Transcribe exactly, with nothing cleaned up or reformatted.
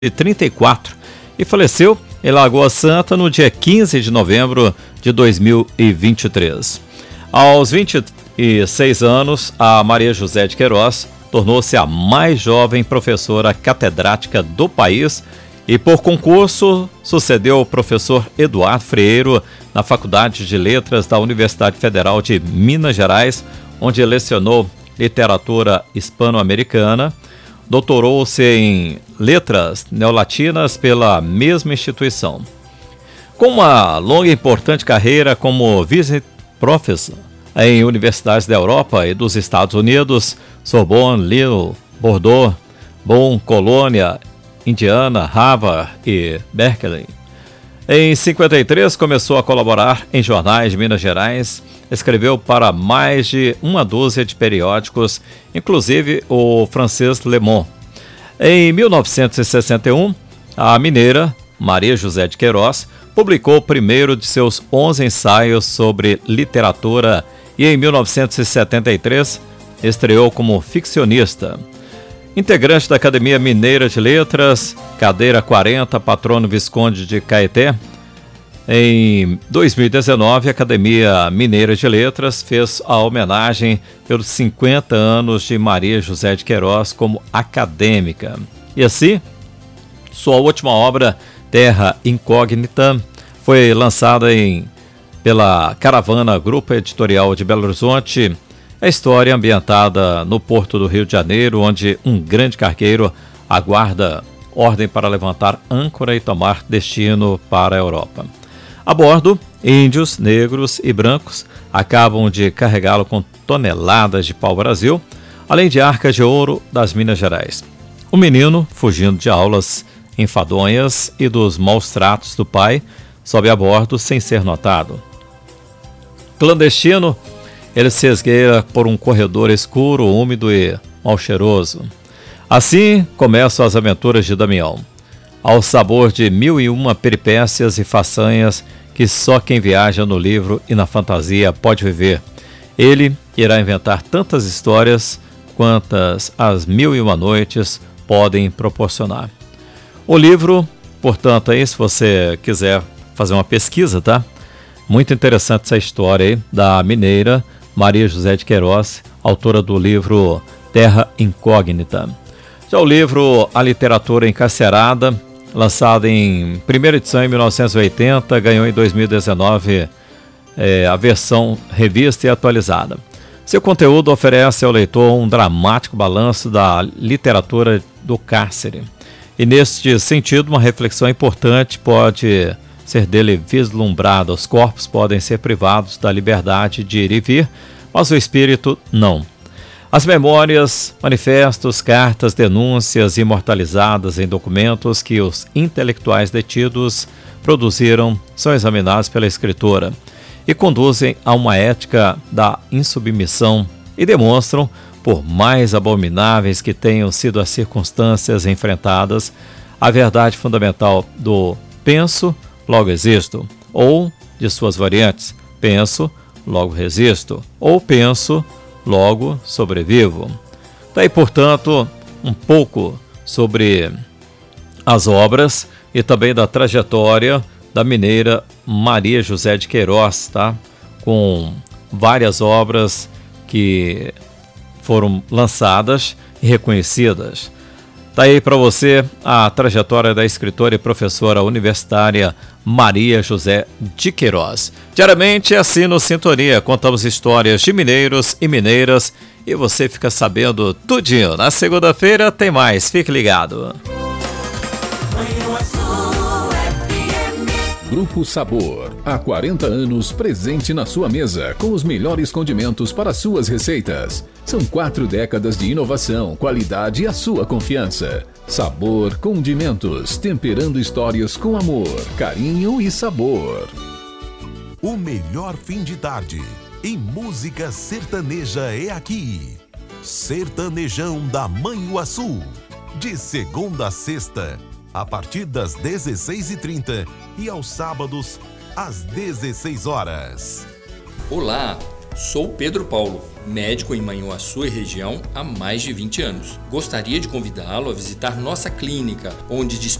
trinta e quatro e faleceu em Lagoa Santa no dia quinze de novembro de dois mil e vinte e três. Aos vinte e seis anos, a Maria José de Queiroz tornou-se a mais jovem professora catedrática do país e, por concurso, sucedeu o professor Eduardo Freire na Faculdade de Letras da Universidade Federal de Minas Gerais, onde lecionou literatura hispano-americana. Doutorou-se em letras neolatinas pela mesma instituição. Com uma longa e importante carreira como vice-professor em universidades da Europa e dos Estados Unidos, Sorbonne, Lille, Bordeaux, Bonn, Colônia, Indiana, Harvard e Berkeley. Em cinquenta e três, começou a colaborar em jornais de Minas Gerais, escreveu para mais de uma dúzia de periódicos, inclusive o francês Le Monde. Em mil novecentos e sessenta e um, a mineira Maria José de Queiroz publicou o primeiro de seus onze ensaios sobre literatura e em mil novecentos e setenta e três estreou como ficcionista. Integrante da Academia Mineira de Letras, cadeira quarenta, patrono Visconde de Caeté, em dois mil e dezenove, a Academia Mineira de Letras fez a homenagem pelos cinquenta anos de Maria José de Queiroz como acadêmica. E assim, sua última obra, Terra Incógnita, foi lançada em, pela Caravana Grupo Editorial de Belo Horizonte. A história ambientada no Porto do Rio de Janeiro, onde um grande cargueiro aguarda ordem para levantar âncora e tomar destino para a Europa. A bordo, índios, negros e brancos acabam de carregá-lo com toneladas de pau-brasil, além de arcas de ouro das Minas Gerais. O menino, fugindo de aulas enfadonhas e dos maus tratos do pai, sobe a bordo sem ser notado. Clandestino, ele se esgueira por um corredor escuro, úmido e mal cheiroso. Assim começam as aventuras de Damião, ao sabor de mil e uma peripécias e façanhas que só quem viaja no livro e na fantasia pode viver. Ele irá inventar tantas histórias quantas as mil e uma noites podem proporcionar. O livro, portanto, aí, se você quiser fazer uma pesquisa, tá? Muito interessante essa história aí da mineira Maria José de Queiroz, autora do livro Terra Incógnita. Já o livro A Literatura Encarcerada, lançado em primeira edição em mil novecentos e oitenta, ganhou em dois mil e dezenove é, a versão revista e atualizada. Seu conteúdo oferece ao leitor um dramático balanço da literatura do cárcere. E neste sentido, uma reflexão importante pode ser dele vislumbrada. Os corpos podem ser privados da liberdade de ir e vir, mas o espírito não. As memórias, manifestos, cartas, denúncias imortalizadas em documentos que os intelectuais detidos produziram são examinados pela escritora e conduzem a uma ética da insubmissão e demonstram, por mais abomináveis que tenham sido as circunstâncias enfrentadas, a verdade fundamental do penso, logo existo, ou de suas variantes, penso, logo resisto, ou penso, logo sobrevivo. Daí, portanto, um pouco sobre as obras e também da trajetória da mineira Maria José de Queiroz, tá? Com várias obras que foram lançadas e reconhecidas. Está aí para você a trajetória da escritora e professora universitária Maria José de Queiroz. Diariamente, assim no Sintonia, contamos histórias de mineiros e mineiras e você fica sabendo tudinho. Na segunda-feira tem mais, fique ligado. Grupo Sabor, há quarenta anos presente na sua mesa com os melhores condimentos para suas receitas. São quatro décadas de inovação, qualidade e a sua confiança. Sabor Condimentos, temperando histórias com amor, carinho e sabor. O melhor fim de tarde em música sertaneja é aqui. Sertanejão da Manhuaçu, de segunda a sexta, a partir das dezesseis e trinta e aos sábados, às dezesseis horas. Olá, sou Pedro Paulo. médico em Manhuaçu e região há mais de vinte anos. Gostaria de convidá-lo a visitar nossa clínica, onde